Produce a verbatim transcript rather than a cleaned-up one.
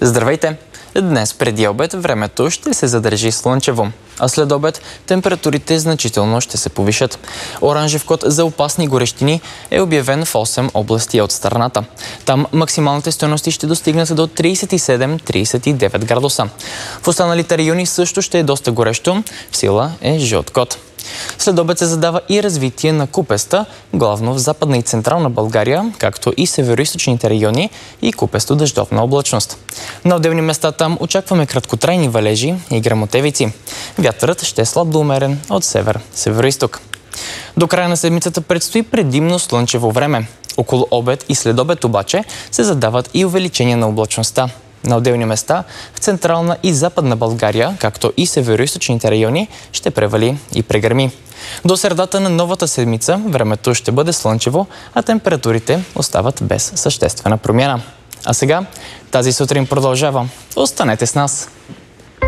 Здравейте! Днес преди обед времето ще се задържи слънчево, а след обед температурите значително ще се повишат. Оранжев код за опасни горещини е обявен в осем области от страната. Там максималните стойности ще достигнат до тридесет и седем до тридесет и девет градуса. В останалите райони също ще е доста горещо, в сила е жълт код. След обед се задава и развитие на купеста, главно в Западна и Централна България, както и североизточните райони и купесто дъждовна облачност. На отделни места там очакваме краткотрайни валежи и гръмотевици. Вятърът ще е слаб до умерен от север-североизток. До края на седмицата предстои предимно слънчево време. Около обед и след обед обаче се задават и увеличения на облачността. На отделни места в Централна и Западна България, както и североизточните райони, ще превали и прегърми. До средата на новата седмица времето ще бъде слънчево, а температурите остават без съществена промяна. А сега тази сутрин продължава. Останете с нас!